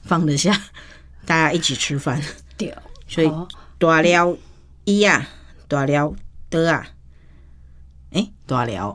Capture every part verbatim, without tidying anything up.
放得下大家一起吃饭。 对， 所以大寮一啊，大寮的啊，哎、欸，大寮。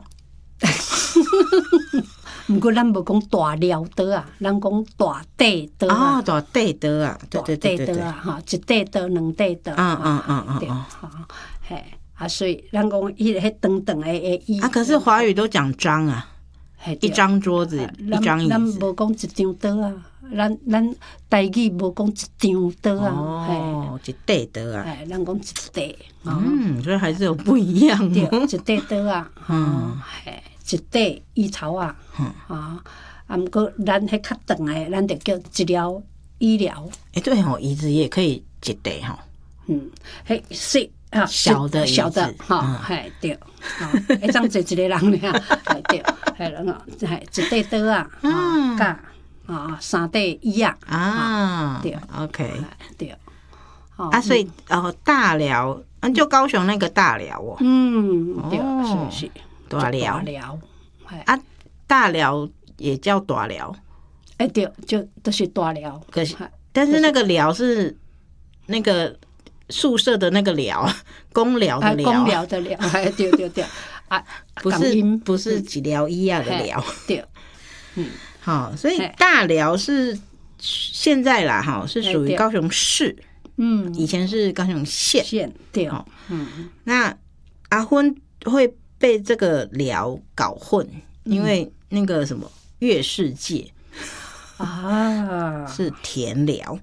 不过咱无讲大寮的啊，咱讲大地的啊， 哦，大地的啊，对对对对对啊，哈，一地的两地的， 嗯嗯嗯嗯对，好，嘿，啊，所以咱讲迄个迄长长的诶， 啊，可是华语都讲张啊，一张桌子，一张椅子， 咱无讲一张桌啊，咱咱台语无讲一张桌啊， 哦，一地的啊， 哎，咱讲一地， 嗯，所以还是有不一样， 对，一地桌啊，嗯，嘿。一块椅头啊，啊，啊，毋过咱迄较长诶，咱就叫一疗医疗。 哎，对吼，椅子也可以一块吼。 嗯，迄细啊， 小的小的哈，嘿对，啊，一张坐一个人俩，嘿对，嘿人啊，嘿一块桌啊，啊，甲啊三块椅啊， 啊， 对 ，OK， 对， 啊，所以哦，大寮，嗯，就高雄那个大寮哦， 嗯，对，是是。 大寮， 啊， 大寮也叫大寮， 哎、欸、对，就都是大寮。 可是，但是那个寮是那个宿舍的那个寮，公寮的寮， 公寮的寮，哎对对对，啊， 不是不是几寮一啊的寮， 对，嗯， 好，所以大寮是现在啦，哈，是属于高雄市，嗯，以前是高雄县， 县对，嗯， 那阿昏会被这个寮搞混，因为那个什么月世界啊是田寮，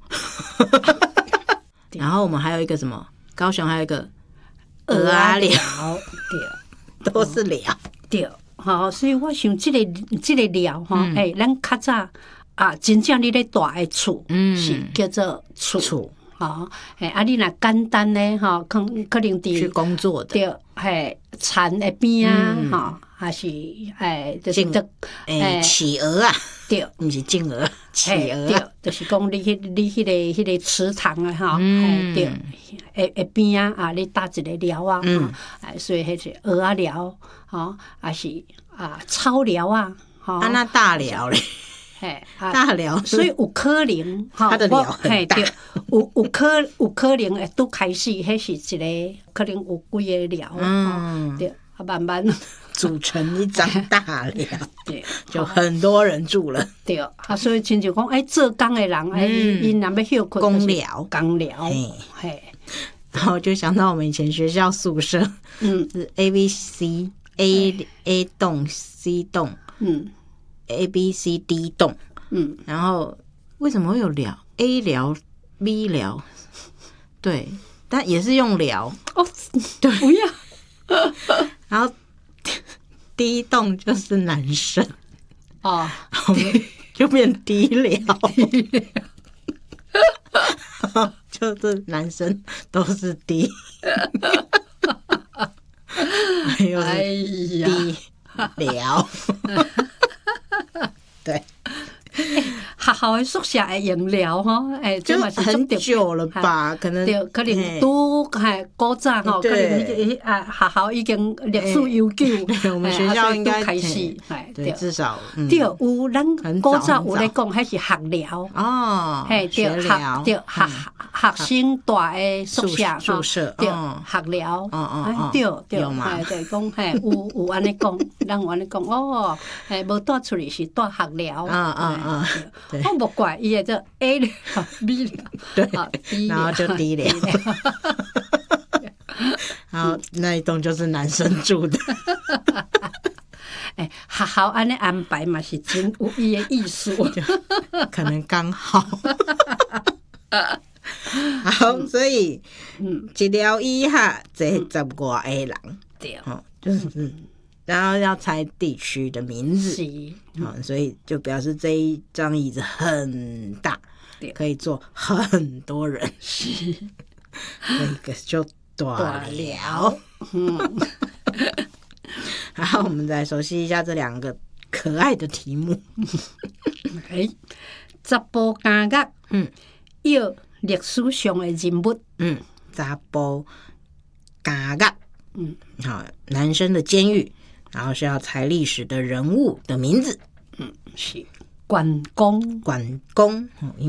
然后我们还有一个什么高雄还有一个鹅啊寮，对，都是寮， 对，好，所以我想这个这个寮哈，哎，咱较早啊，真正你咧住的厝，嗯，是叫做厝。哦，嘿，啊，你若简单咧，吼，可可能伫去工作的， 对，嘿，田的边啊，吼，还是哎，就是得诶，企鹅啊， 对， 毋是金鹅，企鹅， 对，就是讲你迄你迄个迄个池塘啊，吼，嗯，对，诶诶边啊，啊，你搭一个寮啊，嗯，哎，所以迄是鹅啊寮，吼，还是啊草寮啊，吼， 啊那大寮咧。大寮， 所以有可能， 它的寮很大， 有有可有可能会拄开始，迄是一个可能有几个寮，嗯，对，啊慢慢组成一张大寮， 对， 就很多人住了， 对，啊，所以亲像讲，哎，做工的人，哎，因若要休困， 公寮， 公寮，嘿， 然后就想到我们以前学校宿舍，嗯，是 A B C A A 栋 C 栋，嗯。A B C D 栋，嗯，然后为什么会有寮 ？A 寮 B 寮，对，但也是用寮哦，对，不要。 然后 D 栋就是男生哦， 我们就变 D 寮，就是男生都是 D， 又是 D 寮。对， 学校的宿舍会用寮吼，哎， 就很久了吧？可能对，可能都还古早吼，可能啊学校已经历史悠久， 我们学校应该开始， 对，至少对，有咱古早有咧讲，迄是学寮哦， 嘿，对，学对学学生住的宿舍， 宿舍对，学寮， 哦哦对对，哎，对，讲嘿有有安尼讲，咱有安尼讲哦，哎，无带出去是带学寮， 啊啊啊， 我无怪伊个做 A 寮 B 寮， 对，然后就 D 寮，然后那一栋就是男生住的。 哎，学校安尼安排嘛是真有伊的意思， 可能刚好。好，所以嗯，一寮以下这十外个人， 对， 哦，就是嗯。然后要猜地区的名字，好、嗯，所以就表示这一张椅子很大，可以坐很多人。是，那个就大寮。嗯，然后我们再熟悉一下这两个可爱的题目。 哎，查甫家乐，嗯，要历史上的人物， 嗯，查甫家乐，嗯，好，男生的监狱。然后是要猜历史的人物的名字， 嗯，是关公， 关公，